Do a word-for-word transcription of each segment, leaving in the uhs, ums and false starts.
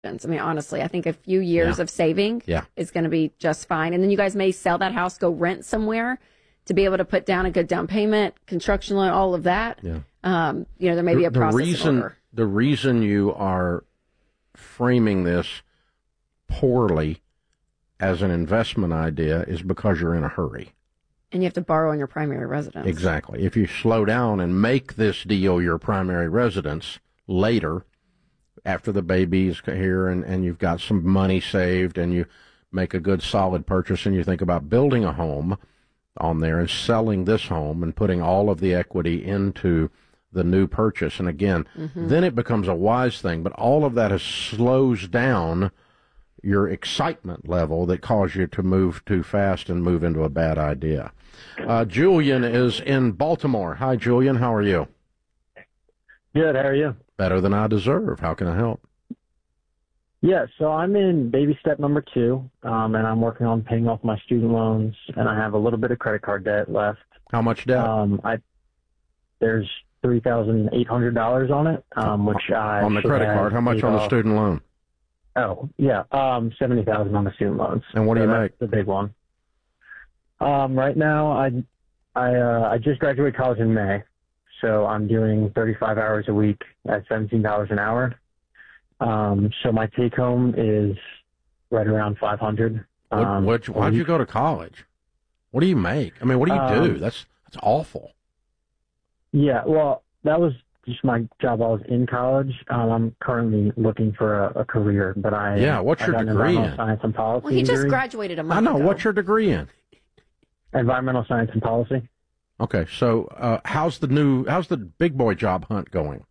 I mean, honestly, I think a few years Yeah. of saving Yeah. is going to be just fine. And then you guys may sell that house, go rent somewhere to be able to put down a good down payment, construction loan, all of that. Yeah. Um, you know, there may be a the process in reason order. the reason you are framing this poorly as an investment idea is because you're in a hurry. And you have to borrow on your primary residence. Exactly. If you slow down and make this deal your primary residence later, after the baby's here and, and you've got some money saved and you make a good solid purchase and you think about building a home on there and selling this home and putting all of the equity into the new purchase. And again, mm-hmm. then it becomes a wise thing. But all of that has slows down your excitement level that caused you to move too fast and move into a bad idea. Uh, Julian is in Baltimore. Hi, Julian. How are you? Good. How are you? Better than I deserve. How can I help? Yeah, so I'm in baby step number two, um, and I'm working on paying off my student loans, and I have a little bit of credit card debt left. How much debt? Um, I there's three thousand eight hundred dollars on it, um, which I on the credit card. How much on the student loan? Oh, yeah, um, seventy thousand on the student loans. And what do so you that's make? The big one. Um, right now, I I uh, I just graduated college in May. So I'm doing thirty-five hours a week at seventeen dollars an hour. Um, so my take home is right around five hundred. What, Um, what, why'd you go to college? What do you make? I mean, what do you um, do? That's that's awful. Yeah, well, that was just my job while I was in college. Um, I'm currently looking for a, a career, but I yeah. What's I your got an degree environmental in? science and policy. Well, he just degree. graduated a month I know. ago. What's your degree in? Environmental science and policy. Okay, so uh, how's the new how's the big boy job hunt going?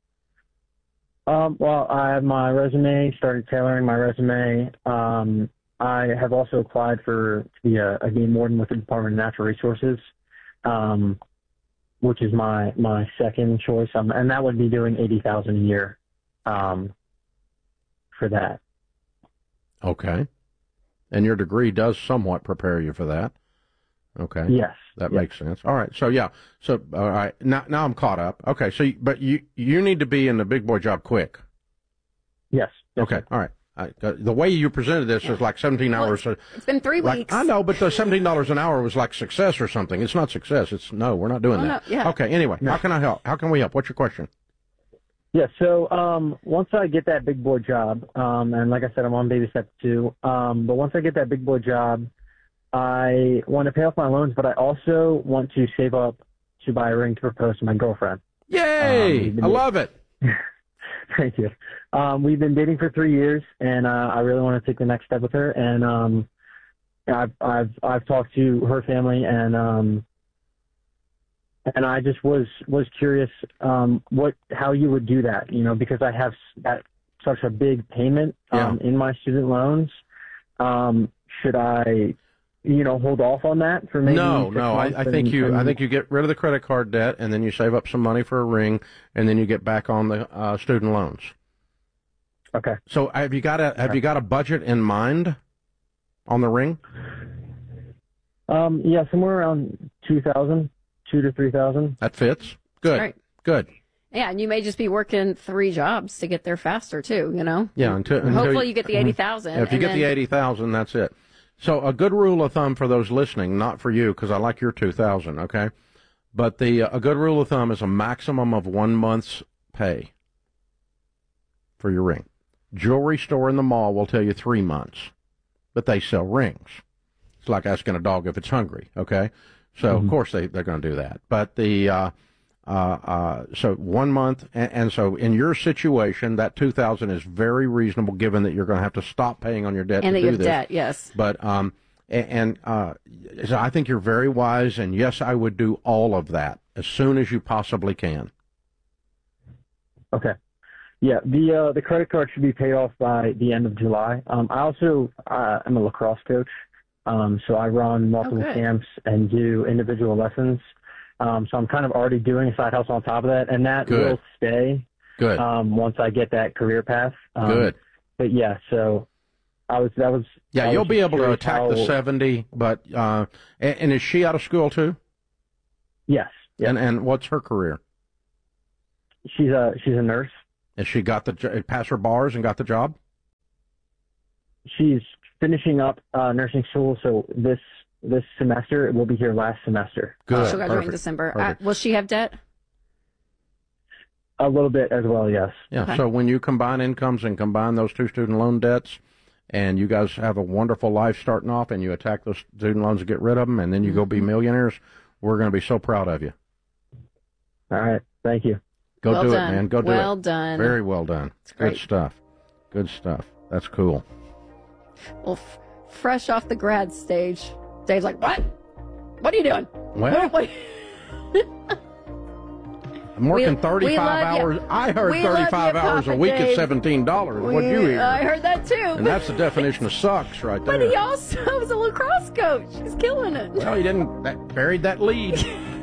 Um, well, I have my resume, started tailoring my resume. Um, I have also applied for to be a, a game warden with the Department of Natural Resources, um, which is my, my second choice. Um, and that would be doing eighty thousand dollars a year um, for that. Okay. And your degree does somewhat prepare you for that. Okay. Yes. That yes. makes sense. All right. So, yeah. So, all right. Now, now I'm caught up. Okay. So, you- but you, you need to be in the big boy job quick. Yes. yes Okay. sir. All right. I, uh, the way you presented this is like seventeen Well, hours. uh, It's been three like, weeks. I know, but the seventeen dollars an hour was like success or something. It's not success. It's no, we're not doing Oh, that. no, yeah. Okay. Anyway, No. how can I help? How can we help? What's your question? Yeah, so um, once I get that big boy job, um, and like I said, I'm on baby step two, um, but once I get that big boy job, I want to pay off my loans, but I also want to save up to buy a ring to propose to my girlfriend. Yay! Um, I love it. Thank you. Um, we've been dating for three years, and uh, I really want to take the next step with her. And um, I've I've I've talked to her family, and um, and I just was was curious um, what how you would do that, you know, because I have s- that such a big payment um, in my student loans. Um, should I, you know, hold off on that for maybe No, six no. I, months I think and- you. and- I think you get rid of the credit card debt, and then you save up some money for a ring, and then you get back on the uh, student loans. Okay. So have you got a have Okay. you got a budget in mind on the ring? Um, yeah, somewhere around two thousand, two to three thousand. That fits. Good. Right. Good. Yeah, and you may just be working three jobs to get there faster too. You know. Yeah. Until, until Hopefully, you get the eighty thousand. Yeah, if you get the eighty thousand, that's it. So a good rule of thumb for those listening, not for you, because I like your two thousand. Okay, but the uh, a good rule of thumb is a maximum of one month's pay for your ring. Jewelry store in the mall will tell you three months, but they sell rings. It's like asking a dog if it's hungry. Okay, so Mm-hmm. of course they they're going to do that. But the uh, uh, uh, so one month, and, and so in your situation, that two thousand is very reasonable, given that you're going to have to stop paying on your debt and to that do you have this. debt. Yes. But um, and, and uh, so I think you're very wise, and yes, I would do all of that as soon as you possibly can. Okay. Yeah, the uh, the credit card should be paid off by the end of July. Um, I also uh, am a lacrosse coach, um, so I run multiple good. camps and do individual lessons. Um, so I'm kind of already doing a side hustle on top of that, and that Good. will stay Good. um, once I get that career path. Um, Good. But yeah, so I was that was Yeah, I was you'll be just able to curious attack the how- seventy, but uh, and, and is she out of school too? Yes, yes. And and what's her career? she's a she's a nurse. Has she got the jo- passed her bars and got the job? she's finishing up uh, nursing school, so this this semester we'll be here last semester. Good. She'll graduate in Perfect. December. Uh, Perfect. will she have debt? A little bit as well, yes. Yeah. Okay. So when you combine incomes and combine those two student loan debts, and you guys have a wonderful life starting off, and you attack those student loans to get rid of them, and then you Mm-hmm. go be millionaires, we're going to be so proud of you. All right. Thank you. Go well do done. it, man. Go do it. Well done. Very well done. Good great. stuff. Good stuff. That's cool. Well, f- fresh off the grad stage, Dave's like, "What? What are you doing? Well, What- what- I'm working we thirty-five love you. hours. I heard We love thirty-five you, hours a Papa week at Dave. seventeen dollars. What'd you We- hear? I heard that too. And that's the definition of sucks right there. But he also was a lacrosse coach. He's killing it. Well, he didn't. That buried that lead.